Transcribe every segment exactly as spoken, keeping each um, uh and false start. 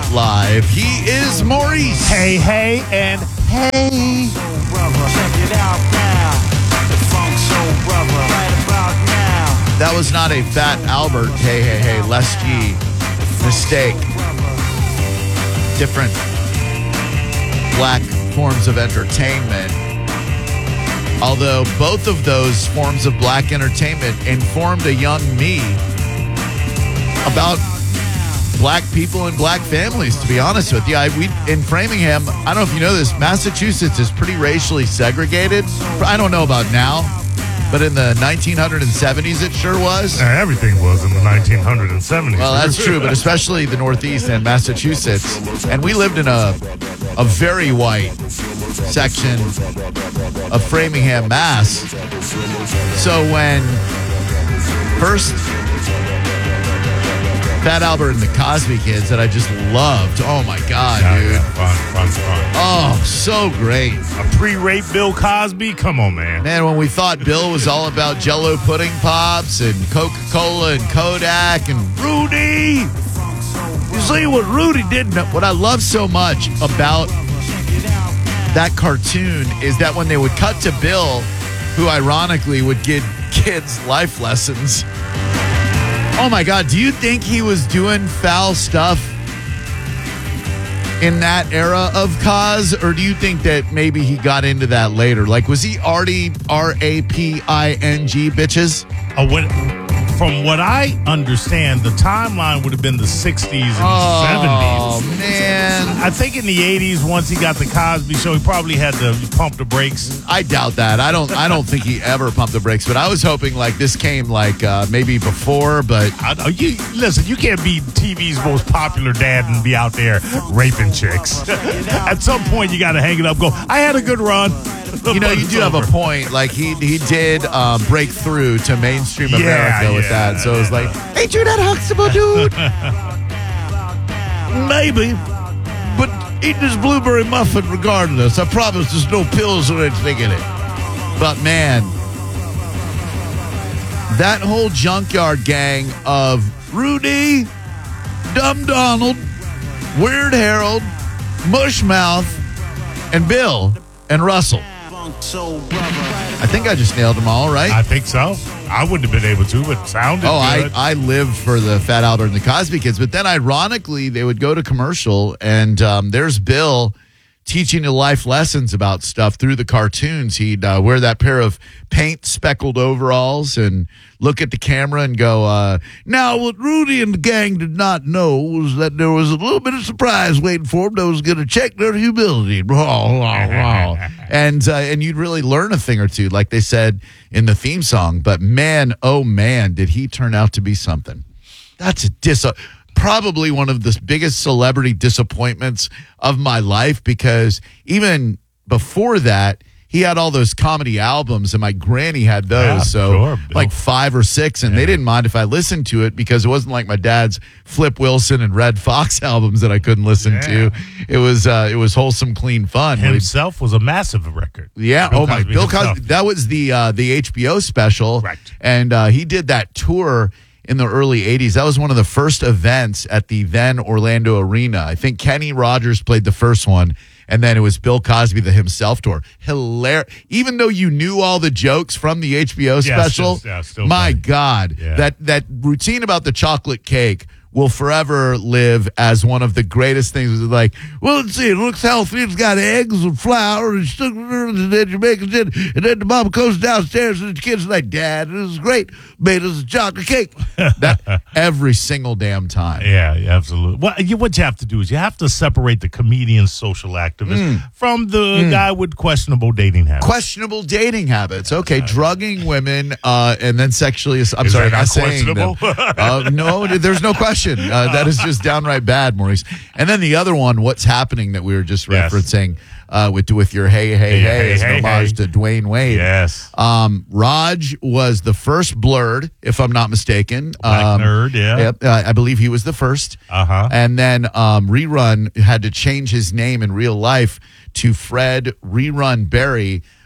live. He is Maurice. Hey, hey, and hey. That was not a Fat Albert. Hey, hey, hey. Les G. Mistake. Different black forms of entertainment. Although both of those forms of black entertainment informed a young me about black people and black families, to be honest with you. I, we in Framingham, I don't know if you know this, Massachusetts is pretty racially segregated. I don't know about now, but in the nineteen seventies it sure was. Uh, everything was in the nineteen seventies. Well, that's true, but especially the Northeast and Massachusetts. And we lived in a a very white section of Framingham, Mass. So when first Fat Albert and the Cosby Kids that I just loved. Oh, my God, yeah, dude. Yeah, fun, fun, fun. Oh, so great. A pre-rape Bill Cosby? Come on, man. Man, when we thought Bill was all about Jell-O pudding pops and Coca-Cola and Kodak and Rudy. You see what Rudy did? What I love so much about that cartoon is that when they would cut to Bill, who ironically would give kids life lessons. Oh, my God. Do you think he was doing foul stuff in that era of Cos? Or do you think that maybe he got into that later? Like, was he already R A P I N G bitches? Uh, when, from what I understand, the timeline would have been the sixties and oh, seventies. Oh, man. I think in the eighties, once he got the Cosby Show, he probably had to pump the brakes. I doubt that. I don't I don't think he ever pumped the brakes, but I was hoping like this came like uh, maybe before, but... I know. You, listen, you can't be T V's most popular dad and be out there raping chicks. At some point, you got to hang it up go, I had a good run. You know, you do have a point. Like, he he did um, break through to mainstream America yeah, with yeah, that. So it was like, yeah. ain't you that Huxtable dude? Maybe. But eat this blueberry muffin regardless. I promise there's no pills or anything in it. But, man, that whole Junkyard gang of Rudy, Dumb Donald, Weird Harold, Mushmouth, and Bill and Russell. I think I just nailed them all, right? I think so. I wouldn't have been able to, but it sounded oh, good. I, I lived for the Fat Albert and the Cosby Kids. But then, ironically, they would go to commercial, and um, there's Bill teaching you life lessons about stuff through the cartoons. He'd uh, wear that pair of paint speckled overalls and look at the camera and go, uh, now what Rudy and the gang did not know was that there was a little bit of surprise waiting for them that was going to check their humility. and uh, and you'd really learn a thing or two, like they said in the theme song. But man, oh man, did he turn out to be something. That's a dis. Probably one of the biggest celebrity disappointments of my life, because even before that, he had all those comedy albums, and my granny had those. Yeah, so sure, like five or six, and yeah. they didn't mind if I listened to it because it wasn't like my dad's Flip Wilson and Red Fox albums that I couldn't listen yeah. to. It was uh, it was wholesome, clean fun. Himself was a massive record. Yeah. Bill oh my, Cosby Bill himself. Cosby. That was the uh, the H B O special, Correct. And uh, he did that tour in the early eighties. That was one of the first events at the then Orlando Arena. I think Kenny Rogers played the first one, and then it was Bill Cosby, the himself tour. Hilarious. Even though you knew all the jokes from the H B O Yeah, special, still, yeah, still my funny. God, Yeah. that that routine about the chocolate cake will forever live as one of the greatest things. Like, well, let's see, it looks healthy. It's got eggs and flour and stuff, and then you make it, in, and then the mama goes downstairs and the kid's like, Dad, this is great. Made us a chocolate cake. That every single damn time. Yeah, yeah, absolutely. What you, what you have to do is you have to separate the comedian social activist Mm. from the mm. guy with questionable dating habits. Questionable dating habits. Okay, drugging women uh, and then sexually. I'm Is sorry, that not not saying them. questionable? uh, no, there's no question. Uh, that is just downright bad, Maurice. And then the other one, what's happening that we were just Yes. referencing uh, with with your hey hey hey, hey, is hey, an homage hey. to Dwayne Wade. Yes. Um, Raj was the first Blurred, if I'm not mistaken. Black um, nerd, yeah. Yep, uh, I believe he was the first. Uh-huh. And then um, Rerun had to change his name in real life to Fred Rerun Berry.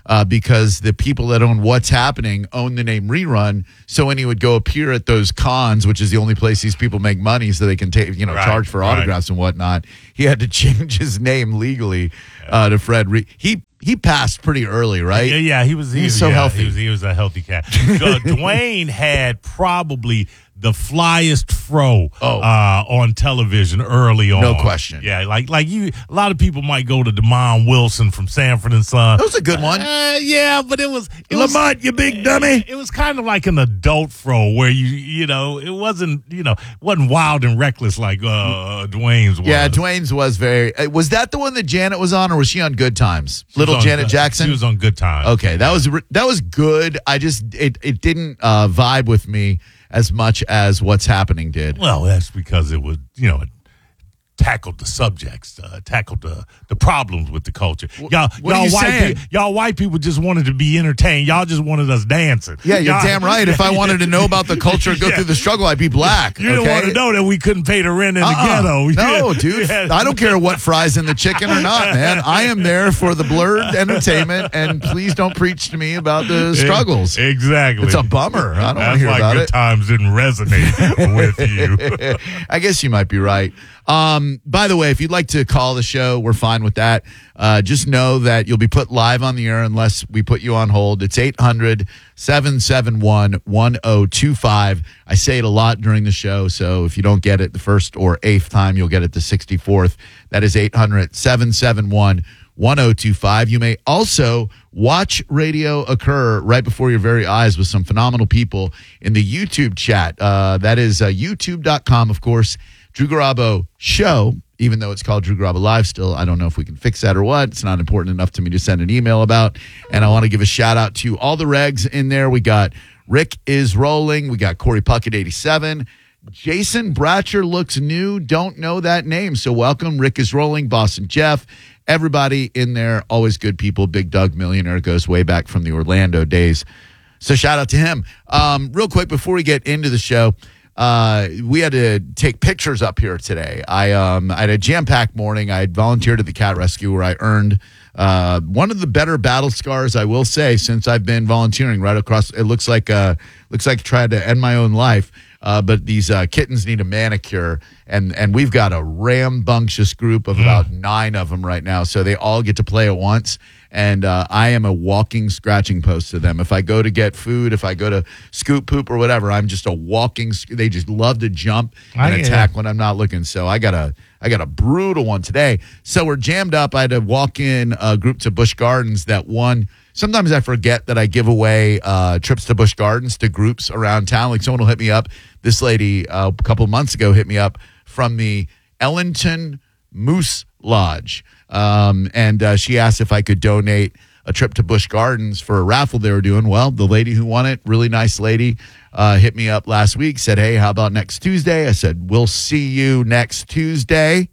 Uh, because the people that own What's Happening own the name Rerun. So when he would go appear at those cons, which is the only place these people make money so they can take, you know, Right, charge for right. autographs and whatnot, he had to change his name legally uh, to Fred Re- He he passed pretty early, right? Yeah, yeah, he was. He He's was, so yeah, healthy. He was, he was a healthy cat. Uh, Dwayne had probably the flyest fro Oh. uh, on television early on. No question. Yeah, like like you. A lot of people might go to Damon Wilson from Sanford and Son. That was a good one. Uh, yeah, but it was it was, Lamont, you big dummy. It was kind of like an adult fro where you you know it wasn't you know wasn't wild and reckless like uh, Dwayne's was. Yeah, Dwayne's was very. uh, Was that the one that Janet was on, or was she on Good Times? She was Little on Janet Good- Jackson. She was on Good Times. Okay, that was re- that was good. I just it it didn't uh, vibe with me as much as What's Happening did. Well, that's because it was, you know, it tackled the subjects, uh, tackled the, the problems with the culture. Y'all, what are y'all you white saying? people, y'all white people just wanted to be entertained. Y'all just wanted us dancing. Yeah, you're Y'all- damn right. If I wanted to know about the culture and go Yeah. through the struggle, I'd be black. You didn't okay? want to know that we couldn't pay the rent in Uh-uh. the ghetto. No, Yeah. dude. Yeah. I don't care what fries in the chicken or not, man. I am there for the blurred entertainment, and please don't preach to me about the struggles. Exactly. It's a bummer. I don't want to That's hear why about Good it. Times didn't resonate with you. I guess you might be right. Um, by the way, if you'd like to call the show, we're fine with that. Uh, just know that you'll be put live on the air unless we put you on hold. It's eight hundred, seven seven one, one oh two five. I say it a lot during the show, so if you don't get it the first or eighth time, you'll get it the sixty-fourth. That is eight hundred, seven seven one, one oh two five. You may also watch radio occur right before your very eyes with some phenomenal people in the YouTube chat. Uh, that is uh, youtube dot com, of course. Drew Garabo Show, even though it's called Drew Garabo Live still. I don't know if we can fix that or what. It's not important enough to me to send an email about. And I want to give a shout out to all the regs in there. We got Rick is rolling. We got Corey Puckett eighty-seven. Jason Bratcher looks new. Don't know that name. So welcome. Rick is rolling. Boston Jeff. Everybody in there. Always good people. Big Doug Millionaire goes way back from the Orlando days. So shout out to him. Um, real quick before we get into the show, uh, we had to take pictures up here today. I um, I had a jam-packed morning. I had volunteered at the cat rescue where I earned uh, one of the better battle scars, I will say, since I've been volunteering right across. It looks like uh, looks like I tried to end my own life. Uh, but these uh, kittens need a manicure, and and we've got a rambunctious group of about nine of them right now. So they all get to play at once, and uh, I am a walking scratching post to them. If I go to get food, if I go to scoop poop or whatever, I'm just a walking. They just love to jump and I- attack when I'm not looking. So I got a I got a brutal one today. So we're jammed up. I had to walk in a group to Busch Gardens. That one. Sometimes I forget that I give away uh, trips to Busch Gardens to groups around town. Like someone will hit me up. This lady uh, a couple of months ago hit me up from the Ellington Moose Lodge. Um, and uh, she asked if I could donate a trip to Busch Gardens for a raffle they were doing. Well, the lady who won it, really nice lady, uh, hit me up last week, said, hey, how about next Tuesday? I said, we'll see you next Tuesday.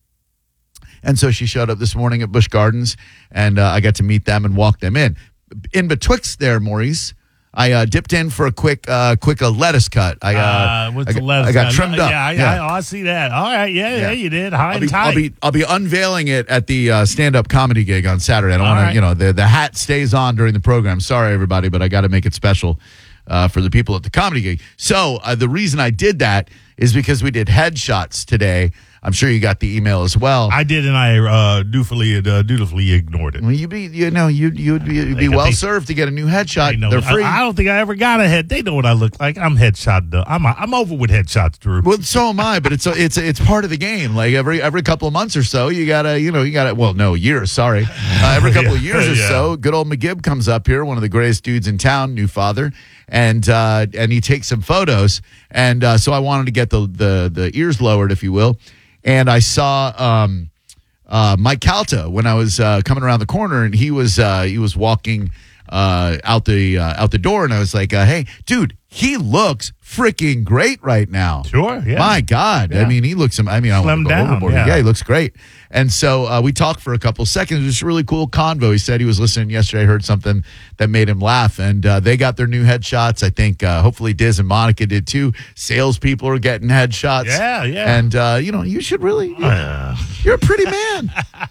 And so she showed up this morning at Busch Gardens, and uh, I got to meet them and walk them in. In betwixt there, Maurice, I uh, dipped in for a quick, uh, quick uh, lettuce cut. I, uh, Uh, what's I, the got- lettuce? I got Uh, trimmed up. Yeah, I, Yeah. I, I see that. All right, yeah, yeah, Yeah. you did. High I'll and be, tight. I'll be I'll be unveiling it at the uh, stand-up comedy gig on Saturday. I don't All want right. to, you know, the the hat stays on during the program. Sorry, everybody, but I got to make it special uh, for the people at the comedy gig. So uh, the reason I did that is because we did headshots today. I'm sure you got the email as well. I did, and I uh, dutifully, uh, dutifully ignored it. well, you be you know you you'd be, you'd be They- well they- served to get a new headshot. They know- They're free. I, I don't think I ever got a head. They know what I look like. I'm headshot. Though. I'm I'm over with headshots, Drew. Well, so am I, but it's it's it's part of the game. Like every every couple of months or so, you gotta you know you gotta well no years sorry, uh, every couple of years or Yeah. so, good old McGibb comes up here, one of the greatest dudes in town, new father, and uh, and he takes some photos, and uh, so I wanted to get the the the ears lowered, if you will, and I saw. Um, uh, Mike Calta when I was uh, coming around the corner, and he was uh, he was walking uh, out the uh, out the door, and I was like, uh, "Hey, dude, he looks freaking great right now." Sure, yeah. My God, I Yeah. mean, he looks. I mean, I don't want Slimmed to go down, overboard. yeah. Yeah, he looks great. And so uh, we talked for a couple seconds. It was a really cool convo. He said he was listening yesterday, heard something that made him laugh, and uh, they got their new headshots. I think uh, hopefully Diz and Monica did too. Salespeople are getting headshots. Yeah, yeah. And uh, you know, you should really. You're, Uh, you're a pretty man.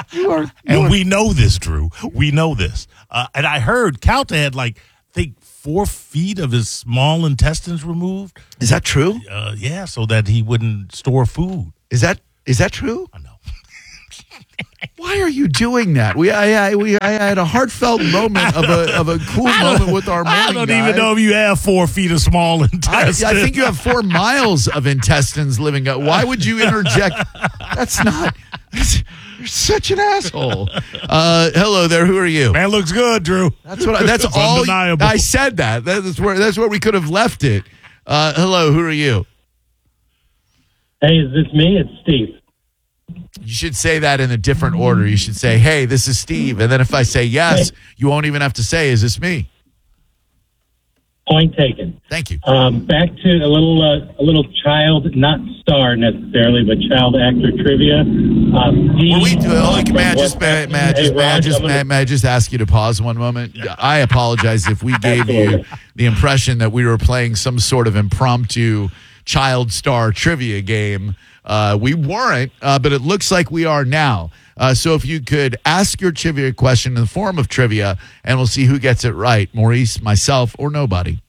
You are, you and are- we know this, Drew. We know this. Uh, and I heard Calta had like, I think, four feet of his small intestines removed. Is that true? Uh, yeah, so that he wouldn't store food. Is that is that true? I know. Why are you doing that? We I, I we I had a heartfelt moment of a of a cool moment with our morning I don't guy. even know if you have four feet of small I, intestines. I think you have four miles of intestines living up. Why would you interject? That's not. That's, you're such an asshole. Uh, hello there. Who are you? Man looks good, Drew. That's what. I, that's It's all. undeniable. I said that. That's where. That's where we could have left it. Uh, hello. Who are you? Hey, is this me? It's Steve. You should say that in a different order. You should say, "Hey, this is Steve," and then if I say yes, you won't even have to say, "Is this me?" Point taken. Thank you. Um, back to a little uh, a little child, not star necessarily, but child actor trivia. Um, Well, we do. Oh, uh, may I from just, West may, I- may I Africa- just, Hey, may I Raj, just, I'm may, I- gonna- may I just ask you to pause one moment? I apologize if we gave you Absolutely. the impression that we were playing some sort of impromptu child star trivia game. Uh, we weren't, uh, but it looks like we are now. Uh, so if you could ask your trivia question in the form of trivia, and we'll see who gets it right, Maurice, myself, or nobody.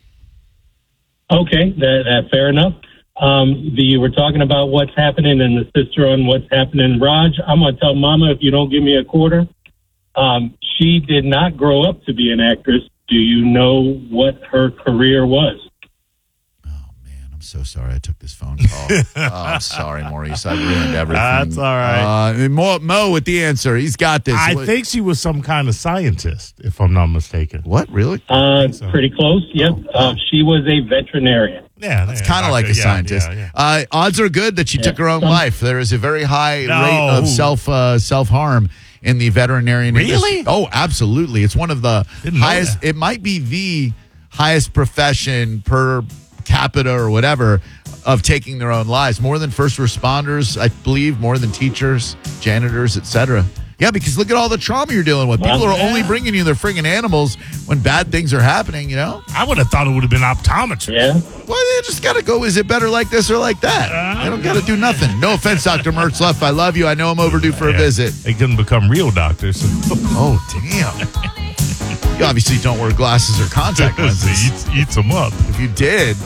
Okay, that, that fair enough. Um, the, you were talking about what's happening and the sister on what's happening. Raj, I'm going to tell Mama if you don't give me a quarter. Um, she did not grow up to be an actress. Do you know what her career was? Oh, man, I'm so sorry I took this phone call. Oh, I'm sorry, Maurice. I ruined everything. That's all right. Uh, Mo, Mo with the answer. He's got this. I What- think she was some kind of scientist, if I'm not mistaken. What, really? Uh, so. Pretty close, yep. Uh, she was a veterinarian. Yeah, It's kind of like a scientist. Yeah, yeah. Uh, odds are good that she took her own Some- life. There is a very high No. rate of self uh, self harm in the veterinarian Really? industry. Oh, absolutely. It's one of the Didn't know highest. that. It might be the highest profession per capita or whatever of taking their own lives. More than first responders, I believe. More than teachers, janitors, et cetera. Yeah, because look at all the trauma you're dealing with. People Well, are only bringing you their friggin' animals when bad things are happening. You know. I would have thought it would have been optometrist. Yeah. Well, they just got to go, is it better like this or like that? They don't got to do nothing. No offense, Doctor Mertzluff. I love you. I know I'm overdue for a Yeah. visit. They couldn't become real doctors. Oh, damn. You obviously don't wear glasses or contact lenses. eats, eats them up. If you did,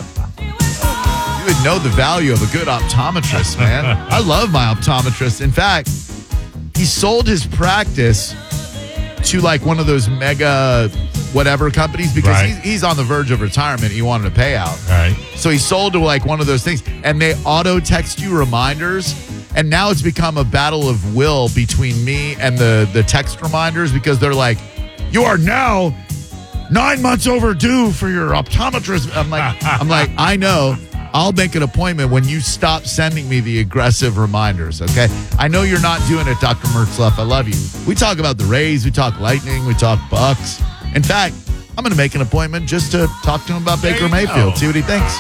you would know the value of a good optometrist, man. I love my optometrist. In fact, he sold his practice to like one of those mega whatever companies because Right. he's, he's on the verge of retirement. He wanted a payout. All right. So he sold to like one of those things, and they auto text you reminders. And now it's become a battle of will between me and the the text reminders because they're like, "You are now nine months overdue for your optometrist." I'm like, I'm like, I know. I'll make an appointment when you stop sending me the aggressive reminders. Okay, I know you're not doing it, Doctor Mertzluff. I love you. We talk about the Rays, we talk Lightning, we talk Bucks. In fact, I'm going to make an appointment just to talk to him about There Baker you Mayfield, go. see what he thinks.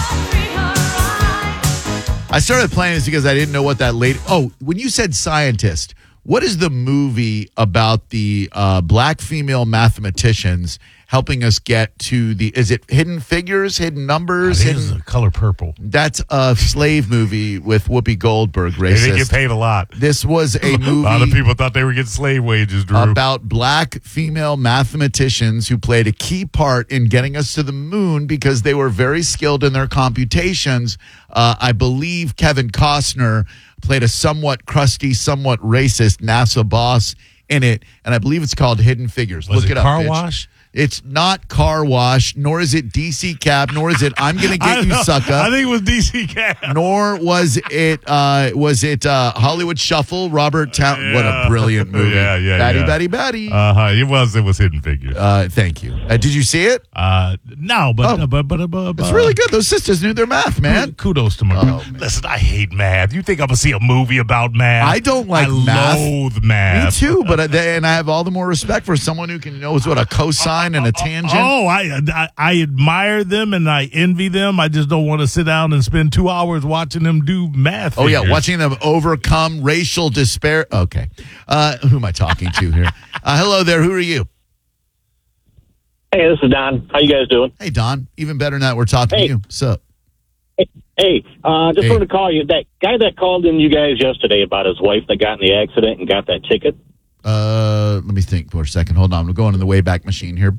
I started playing this because I didn't know what that lady. Oh, when you said scientist, what is the movie about the uh, black female mathematicians helping us get to the? Is it Hidden Figures, Hidden Numbers? It is Hidden, the color purple. that's a slave movie with Whoopi Goldberg. They didn't get Racist. paid a lot. This was a A lot of movie people thought they were getting slave wages, Drew. about black female mathematicians who played a key part in getting us to the moon because they were very skilled in their computations. Uh, I believe Kevin Costner played a somewhat crusty, somewhat racist NASA boss in it, and I believe it's called Hidden Figures. Was Look it it up. Car bitch. Wash? It's not Car Wash, nor is it D C Cab, nor is it I'm Gonna I Get You know. Sucker. I think it was D C Cab. Nor was it uh, was it uh, Hollywood Shuffle, Robert Town. What a Yeah. brilliant movie. Yeah, yeah, Batty, yeah. batty, batty. Uh-huh. It was. It was Hidden Figures. Uh, thank you. Uh, did you see it? Uh, no, but, Oh. uh, but but but It's really good. Those sisters knew their math, man. Kudos to my. Oh, man. Listen, I hate math. You think I'm gonna see a movie about math? I don't like I math. loathe Me math. too, but I, they, and I have all the more respect for someone who can knows what a cosine and a tangent. Oh, I, I I admire them and I envy them. I just don't want to sit down and spend two hours watching them do math. Oh yeah, figures. watching them overcome racial despair. Okay, uh, who am I talking to here? Uh, hello there. Who are you? Hey, this is Don. How you guys doing? Hey Don. Even better than that, we're talking Hey. to you. So Hey, uh, just Hey. wanted to call you. That guy that called in you guys yesterday about his wife that got in the accident and got that ticket. Uh, let me think for a second. Hold on. We're going in the Wayback Machine here.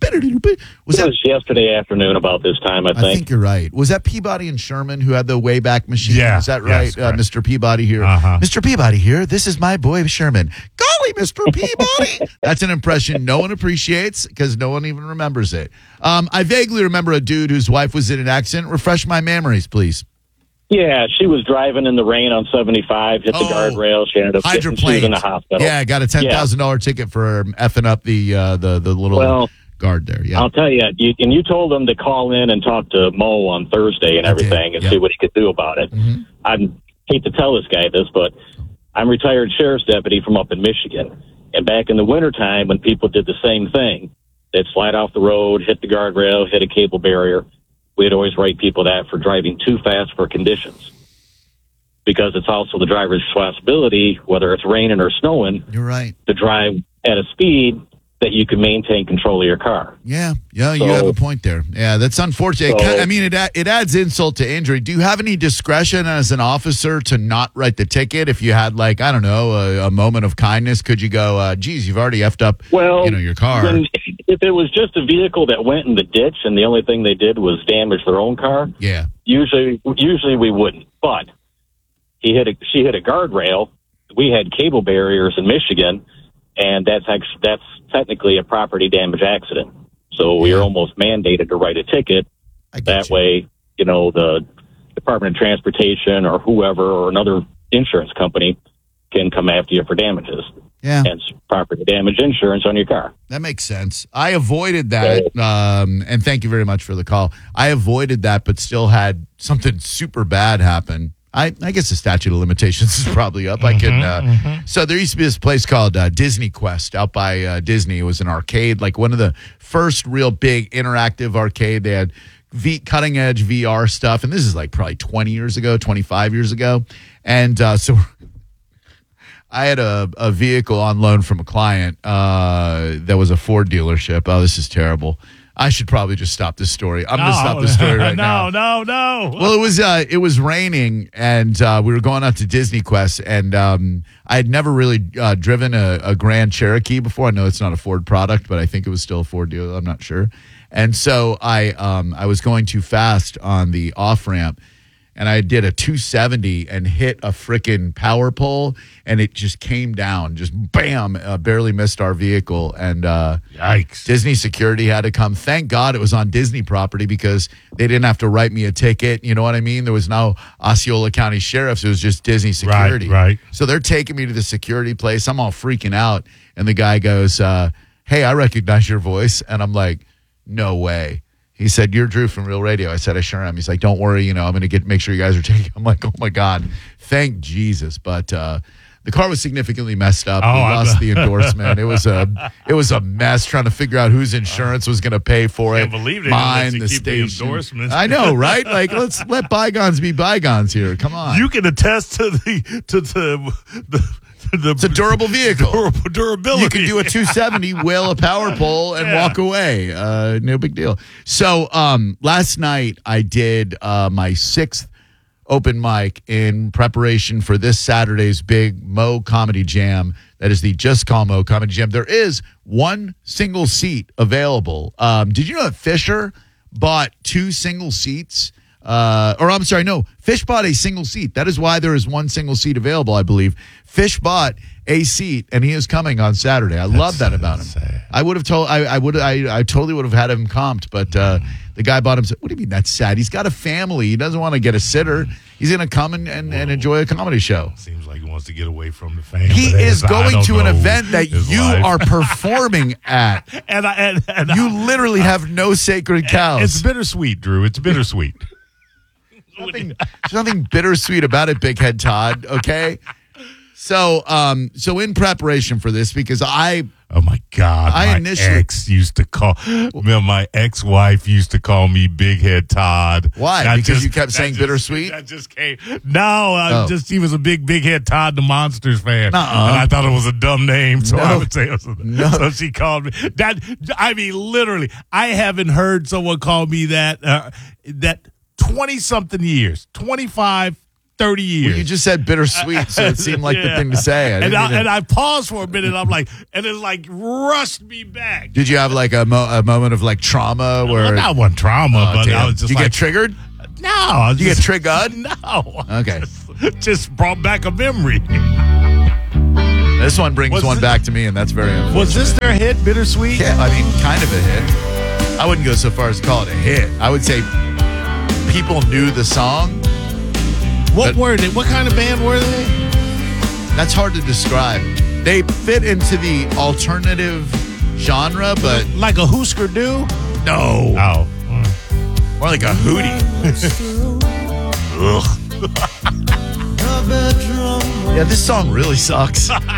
Was It that? was yesterday afternoon about this time, I I think. think you're right. Was that Peabody and Sherman who had the Wayback Machine? Yeah, Is that right? yes, uh, correct. Mister Peabody here. Uh-huh. Mister Peabody here. This is my boy Sherman. Golly, Mister Peabody. That's an impression no one appreciates because no one even remembers it. Um, I vaguely remember a dude whose wife was in an accident. Refresh my memories, please. Yeah, she was driving in the rain on seventy-five, hit the Oh, guardrail. She ended up getting, she was Hydroplanes. in the hospital. Yeah, got a ten thousand dollars ticket for effing up the uh, the the little Well, guard there. Yeah. I'll tell you, you, and you told him to call in and talk to Mo on Thursday and I did, everything and yeah. see what he could do about it. Mhm. I hate to tell this guy this, but I'm a retired sheriff's deputy from up in Michigan. And back in the wintertime, when people did the same thing, they'd slide off the road, hit the guardrail, hit a cable barrier, we'd always write people that for driving too fast for conditions. Because it's also the driver's responsibility, whether it's raining or snowing, You're right. to drive at a speed that you can maintain control of your car. Yeah, yeah, you So- have a point there. Yeah, that's unfortunate. It So- kind- I mean, it a- it adds insult to injury. Do you have any discretion as an officer to not write the ticket if you had, like, I don't know, a, a moment of kindness? Could you go, uh, geez, you've already effed up, Well, you know, your car? When, if it was just a vehicle that went in the ditch and the only thing they did was damage their own car, Yeah, usually usually we wouldn't. But he hit a, she hit a guardrail. We had cable barriers in Michigan, and that's actually, that's technically a property damage accident. So we are Yeah. almost mandated to write a ticket. I get That you. way, you know, the Department of Transportation or whoever or another insurance company can come after you for damages. Yeah, Hence, property damage insurance on your car. that makes sense. I avoided that, um, and thank you very much for the call. I avoided that, but still had something super bad happen. I, I guess the statute of limitations is probably up. I can. Uh, So there used to be this place called uh, Disney Quest out by uh, Disney. It was an arcade, like one of the first real big interactive arcade. They had v- cutting edge V R stuff, and this is like probably twenty years ago, twenty-five years ago. And uh, so I had a, a vehicle on loan from a client uh, that was a Ford dealership. Oh, this is terrible. I should probably just stop this story. I'm going to stop this story right now. no, no, no. Well, it was uh, it was raining, and uh, we were going out to Disney Quest, and um, I had never really uh, driven a, a Grand Cherokee before. I know it's not a Ford product, but I think it was still a Ford deal. I'm not sure. And so I um, I was going too fast on the off ramp, and I did a two seventy and hit a frickin' power pole, and it just came down, just bam, uh, barely missed our vehicle, and uh, Yikes. Disney security had to come. Thank God it was on Disney property because they didn't have to write me a ticket. You know what I mean? There was no Osceola County sheriffs. It was just Disney security. right. So they're taking me to the security place. I'm all freaking out. And the guy goes, uh, hey, I recognize your voice. And I'm like, no way. He said, you're Drew from Real Radio. I said, I sure am. He's like, don't worry. You know, I'm going to get make sure you guys are taking. I'm like, oh, my God. Thank Jesus. But uh, the car was significantly messed up. Oh, we I lost bet. the endorsement. It was a it was a mess trying to figure out whose insurance was going to pay for it. Can't believe they didn't let Mine, you the keep the station. endorsements. I know, right? Like, let's let bygones be bygones here. Come on. You can attest to the to the the, the it's a durable vehicle. durable, durability. You can do a two seventy, whale a power pole, and Yeah. walk away. Uh, no big deal. So um, last night I did uh, my sixth open mic in preparation for this Saturday's big Mo Comedy Jam. That is the Just Call Mo Comedy Jam. There is one single seat available. Um, did you know that Fisher bought two single seats? Uh, or I'm sorry, no, Fish bought a single seat. That is why there is one single seat available, I believe. Fish bought a seat, and he is coming on Saturday. I love that about him. sad. I would have told, I, I would, I, I totally would have had him comped, but uh, the guy bought him. What do you mean that's sad? He's got a family. He doesn't want to get a sitter. He's going to come and, and, and enjoy a comedy show. Seems like he wants to get away from the fame. He but is I going don't to an know event that his you life. are performing at. and I and, and You I, literally have no sacred cows. it's bittersweet, Drew. It's bittersweet. nothing, there's nothing bittersweet about it, Big Head Todd. Okay, so um, so in preparation for this, because I Oh my God! I my initially- ex used to call well, my ex-wife used to call me Big Head Todd. Why? That Because you kept that saying just- bittersweet? That just came. No, I Oh. just he was a big Big Head Todd, the Monsters fan, Nuh-uh. and I thought it was a dumb name, so No. I would say it was a, No. so she called me that. I mean, literally, I haven't heard someone call me that uh, that twenty-something years, twenty-five, thirty years. Well, you just said bittersweet, so it seemed like Yeah. the thing to say. I and, didn't I, mean to- and I paused for a minute. I'm like, and it like rushed me back. Did you have like a, mo- a moment of like trauma where Well, not one trauma, Oh, but damn. I was just Did you like, get triggered? no. I was Did you get just- triggered? No. Okay. Just, just brought back a memory. This one brings Was one this- back to me, and that's very unfortunate. Was this their hit, Bittersweet? Yeah, I mean, kind of a hit. I wouldn't go so far as to call it a hit. I would say people knew the song. What But- were they? What kind of band were they? That's hard to describe. They fit into the alternative genre, but Like a Husker Du? no. Oh. More like a hootie. Ugh. Yeah, this song really sucks. Lord.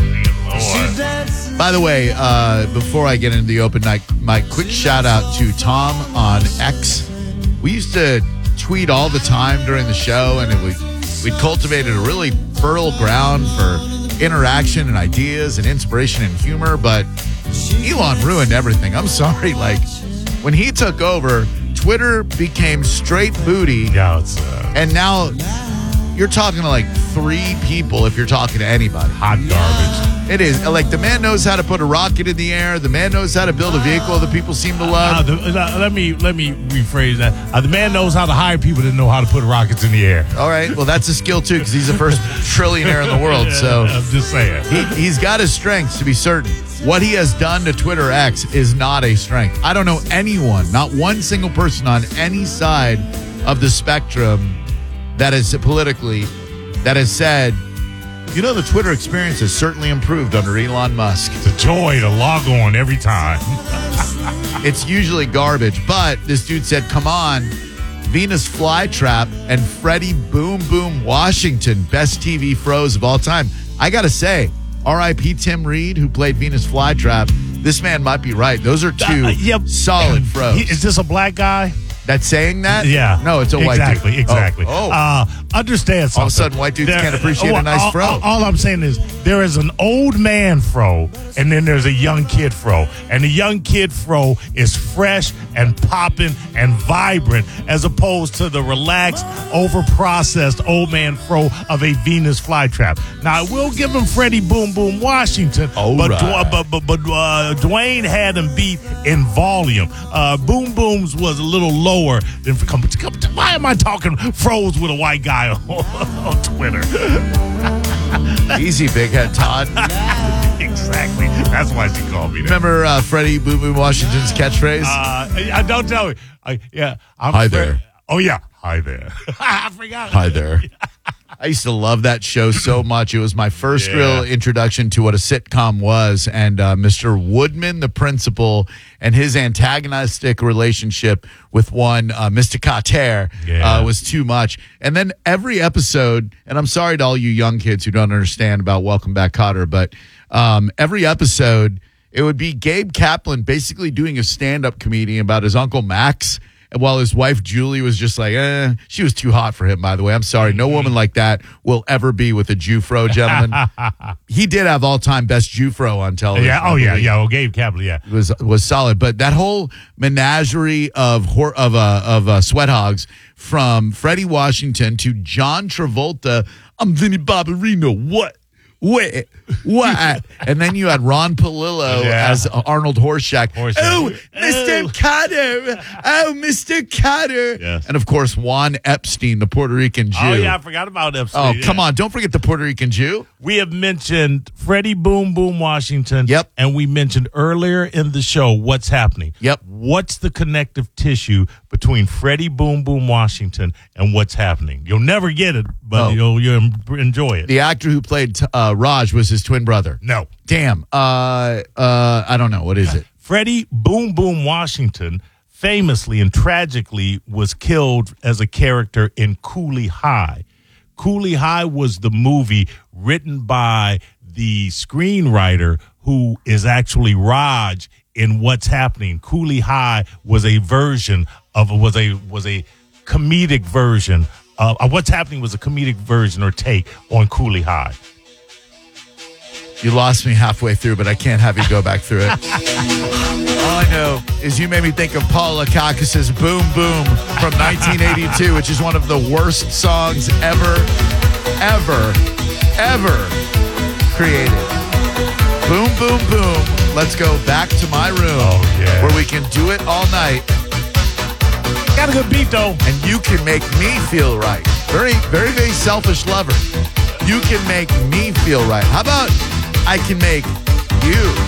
By the way, uh, before I get into the open mic, my quick shout out to Tom on X. We used to tweet all the time during the show, and it would, we cultivated a really fertile ground for interaction and ideas and inspiration and humor. But Elon ruined everything. I'm sorry. Like when he took over, Twitter became straight booty, Yeah, it's uh, and now you're talking to like three people if you're talking to anybody. hot garbage. It is. Like, the man knows how to put a rocket in the air. The man knows how to build a vehicle that people seem to Uh, love. the, uh, let me let me rephrase that. Uh, the man knows how to hire people that know how to put rockets in the air. All right. Well, that's a skill, too, because he's the first trillionaire in the world. So I'm just saying. he, he's got his strengths, to be certain. What he has done to Twitter X is not a strength. I don't know anyone, not one single person on any side of the spectrum that is politically, that has said, you know, the Twitter experience has certainly improved under Elon Musk. It's a joy to log on every time. It's usually garbage, but this dude said, come on, Venus Flytrap and Freddie Boom Boom Washington, best T V froze of all time. I got to say, R I P Tim Reed, who played Venus Flytrap, this man might be right. Those are two Uh, yep. solid froze. He- is this a black guy? That's saying that? Yeah. No, it's a white exactly, dude. Exactly. Oh. oh. Uh, understand something. All of a sudden, white dudes can't appreciate a nice all, fro. All, all I'm saying is there is an old man fro, and then there's a young kid fro. And the young kid fro is fresh and popping and vibrant, as opposed to the relaxed, over-processed old man fro of a Venus flytrap. Now, I will give him Freddie Boom Boom Washington, All but, right. Dw- but, but, but uh, Dwayne had him beat in volume. Uh, Boom Boom's was a little lower than. Come, come, why am I talking froze with a white guy on, on Twitter? Easy, big head Todd. Exactly. That's why she called me that. Remember uh, Freddie Boom Boom Washington's catchphrase? Uh, I don't tell me. I, yeah. I'm Hi Fre- there. Oh, yeah. Hi there. I forgot. Hi there. I used to love that show so much. It was my first Yeah. real introduction to what a sitcom was. And uh, Mister Woodman, the principal, and his antagonistic relationship with one uh, Mister Carter Yeah. uh, was too much. And then every episode, and I'm sorry to all you young kids who don't understand about Welcome Back, Kotter, but um, every episode, it would be Gabe Kaplan basically doing a stand-up comedian about his Uncle Max. And while his wife, Julie, was just like, eh, she was too hot for him, by the way. I'm sorry. No woman like that will ever be with a Jew-fro gentleman. He did have all-time best Jew-fro on television. Yeah. I Oh, yeah. believe. Yeah. Well, Gabe Kaplan, yeah. Was was solid. But that whole menagerie of hor- of uh, of uh, sweat hogs, from Freddie Washington to John Travolta, I'm Vinny Barbarino. What? What? What? And then you had Ron Palillo Yeah. as Arnold Horseshack. Horseshack. Oh, Mister Oh. Carter. Oh, Mister Carter. Yes. And of course, Juan Epstein, the Puerto Rican Jew. Oh, yeah. I forgot about Epstein. Oh, yeah. come on. Don't forget the Puerto Rican Jew. We have mentioned Freddie Boom Boom Washington. Yep. And we mentioned earlier in the show what's happening. Yep. What's the connective tissue between Freddie Boom Boom Washington and what's happening? You'll never get it, but Oh. you'll, you'll enjoy it. The actor who played uh, Raj was his twin brother. No. Damn. Uh, uh, I don't know. What is it? Freddie Boom Boom Washington famously and tragically was killed as a character in Cooley High. Cooley High was the movie written by the screenwriter who is actually Raj in What's Happening. Cooley High was a version of was a was a comedic version of uh, What's Happening was a comedic version or take on Cooley High. You lost me halfway through, but I can't have you go back through it. All I know is you made me think of Paul Lakakis's Boom Boom from nineteen eighty-two, which is one of the worst songs ever, ever, ever created. Boom, boom, boom. Let's go back to my room Oh, yeah. where we can do it all night. Got a good beat, though. And you can make me feel right. Very, very, very selfish lover. You can make me feel right. How about I can make you